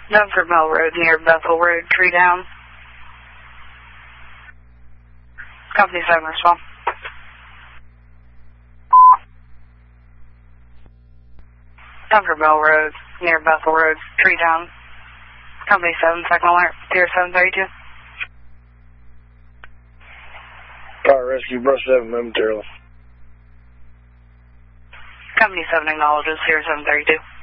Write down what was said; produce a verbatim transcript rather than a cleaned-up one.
Dunford Mill Road near Bethel Road, tree down. Company seven respond. Dunford Mill Road near Bethel Road, tree down. Company seven, second alert, Pier seven thirty-two. Fire rescue, brush seven momentarily. Company seven acknowledges Pier seven thirty-two.